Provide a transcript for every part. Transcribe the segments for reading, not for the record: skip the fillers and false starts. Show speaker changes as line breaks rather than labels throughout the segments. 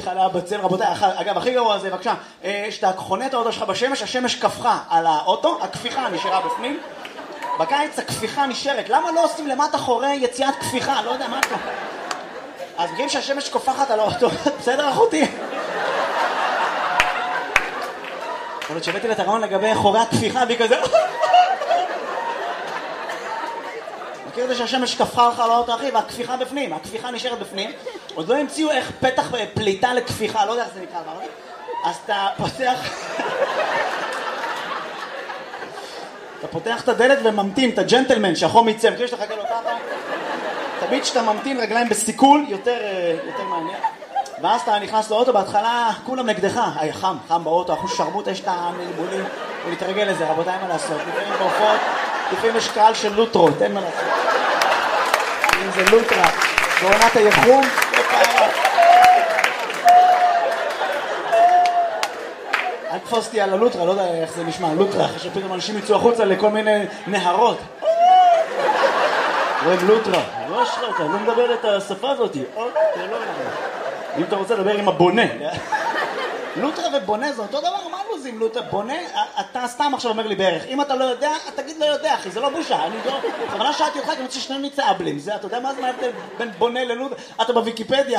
בכלל היה בצל, רבותיי, אגב, הכי גרוע זה, בבקשה, שאתה חונה את האוטו שלך בשמש, השמש כפכה על האוטו, הכפיכה נשארה בפנים, בקיץ הכפיכה נשארת, למה לא עושים למטה חורי יציאת כפיכה? לא יודע מה פה. אז מכירים שהשמש כופחת על האוטו, בסדר אחותי? יכול להיות שהבאתי לתרעון לגבי חורי הכפיכה והיא כזה... מכיר את זה שהשמש כפכה לך על האוטו אחי והכפיכה בפנים, הכפיכה נשארת בפנים, עוד לא המציאו איך פתח פליטה לכפיכה, לא יודע איך זה נקרא, אז אתה פותח את הדלת וממתין, את הג'נטלמן שהחום יצא, מכיר שאתה חכה לו ככה? תמיד שאתה ממתין רגליים בסיכול, יותר מעניין. ואז אתה נכנס לאוטו, בהתחלה כולם נגדך, חם באוטו, אחוז שרמוט, יש את המלבולים, ולהתרגל לזה, רבותיי, מה לעשות? לפעמים בהופעות, לפעמים יש קהל של לוטרות, אין מה לעשות. אם זה לוטרה, בעונת היחום, לא פעם. אל תפוסתי על הלוטרה, לא יודע איך זה נשמע, לוטרה, אחרי שפתאום אנשים יצאו החוצה לכל מיני נהרות. רואים לוטרה, לא אשרה, אתה לא מדבר את השפה הזאת. אם אתה רוצה לדבר עם הבונה. לוטרה ובונה זה אותו דבר, מה לוזים לוטרה? בונה, אתה סתם עכשיו אומר לי בערך. אם אתה לא יודע, אתה תגיד לא יודע, אחי, זה לא בושה. אני לא... בכוונה שאלתי אותך, כי אני רוצה ששניהם נצאבלים. זה, אתה יודע מה זה ההבדל בין בונה ללוטרה? אתה בוויקיפדיה.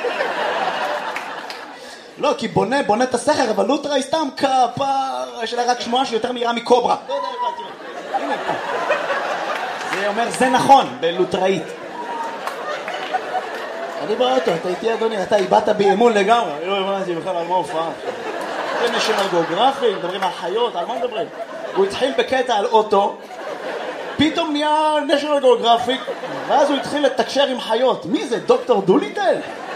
לא, כי בונה את הסכר, אבל לוטרה היא סתם כפר, יש לה רק שמועה שיותר מהירה מקוברה. לא יודע איך תראה. הנה פה. זה אומר, זה נכון, בלוטראית. אני באוטו, אתה איתי אדוני, אתה איבדת באמון לגמרי. לא הבנתי בכלל על מה הופעה. זה נשיונל גיאוגרפיק, מדברים על חיות, על מה מדברים? הוא התחיל בקטע על אוטו, פתאום נהיה נשיונל גיאוגרפיק, ואז הוא התחיל לתקשר עם חיות. מי זה? דוקטור דוליטל?